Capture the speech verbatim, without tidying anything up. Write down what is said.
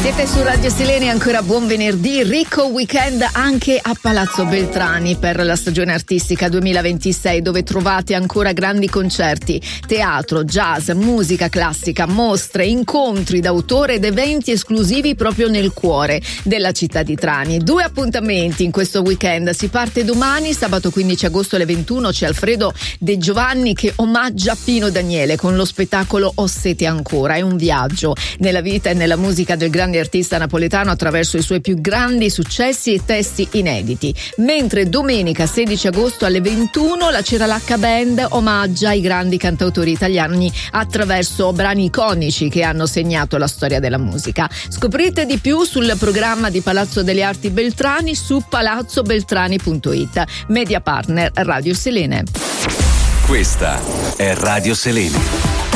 Siete su Radio Selene, ancora buon venerdì, ricco weekend anche a Palazzo Beltrani per la stagione artistica duemilaventisei, dove trovate ancora grandi concerti, teatro, jazz, musica classica, mostre, incontri d'autore ed eventi esclusivi proprio nel cuore della città di Trani. Due appuntamenti in questo weekend, si parte domani, sabato quindici agosto alle ventuno, c'è Alfredo De Giovanni che omaggia Pino Daniele con lo spettacolo Ho sete ancora. È un viaggio nella vita e nella musica del grande artista napoletano attraverso i suoi più grandi successi e testi inediti. Mentre domenica sedici agosto alle ventuno la Ceralacca Band omaggia i grandi cantautori italiani attraverso brani iconici che hanno segnato la storia della musica. Scoprite di più sul programma di Palazzo delle Arti Beltrani su palazzo beltrani punto it. Media partner Radio Selene. Questa è Radio Selene.